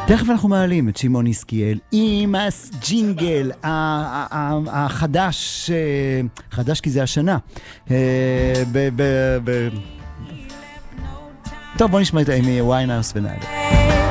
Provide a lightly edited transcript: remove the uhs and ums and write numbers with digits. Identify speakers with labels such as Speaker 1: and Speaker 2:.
Speaker 1: תכף אנחנו מעלים את שמעון יסקיאל עם הג'ינגל החדש, חדש כי זה השנה. טוב, בוא נשמע את אימי ויינהאוס ונעלה.